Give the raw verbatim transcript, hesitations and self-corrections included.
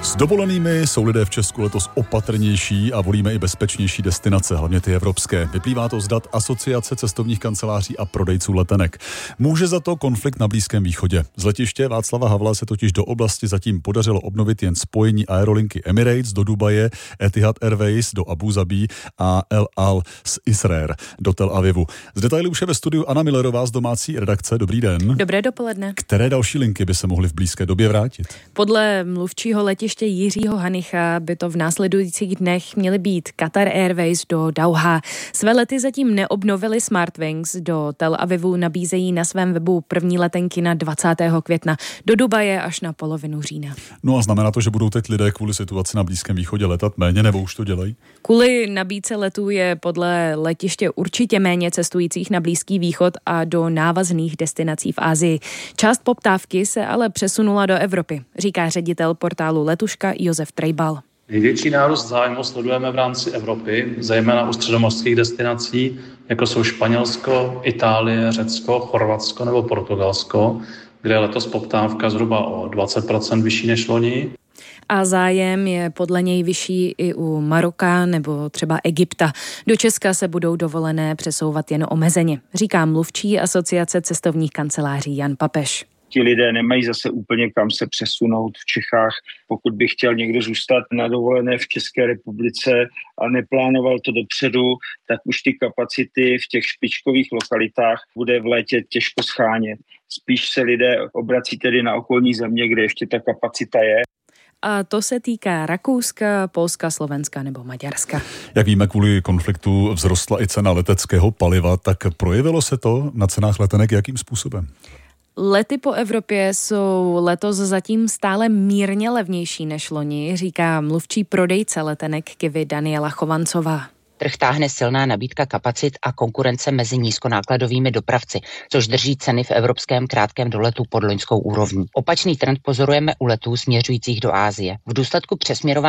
S dovolenými jsou lidé v Česku letos opatrnější a volíme i bezpečnější destinace, hlavně ty evropské. Vyplývá to z dat Asociace cestovních kanceláří a prodejců letenek. Může za to konflikt na Blízkém východě. Z letiště Václava Havla se totiž do oblasti zatím podařilo obnovit jen spojení aerolinky Emirates do Dubaje, Etihad Airways do Abu Zabí a El Al z Israel do Tel Avivu. Z detaily už je ve studiu Anna Millerová z domácí redakce. Dobrý den. Dobré dopoledne. Které další linky by se mohly v blízké době vrátit? Podle mluvčího letiště Jiřího Hanicha by to v následujících dnech měly být Qatar Airways do Dauha. Své lety zatím neobnovili Smartwings. Do Tel Avivu nabízejí na svém webu první letenky na dvacátého května, do Dubaje až na polovinu října. No a znamená to, že budou teď lidé kvůli situaci na Blízkém východě letat méně, nebo už to dělají? Kvůli nabídce letů je podle letiště určitě méně cestujících na Blízký východ a do návazných destinací v Asii. Část poptávky se ale přesunula do Evropy, říká ředitel portálu Letuška Josef Trejbal. Největší nárůst zájmu sledujeme v rámci Evropy, zejména u středomořských destinací, jako jsou Španělsko, Itálie, Řecko, Chorvatsko nebo Portugalsko, kde je letos poptávka zhruba o dvacet procent vyšší než loni. A zájem je podle něj vyšší i u Maroka nebo třeba Egypta. Do Česka se budou dovolené přesouvat jen omezeně, říká mluvčí Asociace cestovních kanceláří Jan Papeš. Ti lidé nemají zase úplně kam se přesunout v Čechách. Pokud by chtěl někdo zůstat na dovolené v České republice a neplánoval to dopředu, tak už ty kapacity v těch špičkových lokalitách bude v létě těžko schánět. Spíš se lidé obrací tedy na okolní země, kde ještě ta kapacita je. A to se týká Rakouska, Polska, Slovenska nebo Maďarska. Jak víme, kvůli konfliktu vzrostla i cena leteckého paliva, tak projevilo se to na cenách letenek jakým způsobem? Lety po Evropě jsou letos zatím stále mírně levnější než loni, říká mluvčí prodejce letenek Kivy Daniela Chovancová. Trh táhne silná nabídka kapacit a konkurence mezi nízkonákladovými dopravci, což drží ceny v evropském krátkém doletu pod loňskou úrovní. Opačný trend pozorujeme u letů směřujících do Asie. V důsledku přesměrování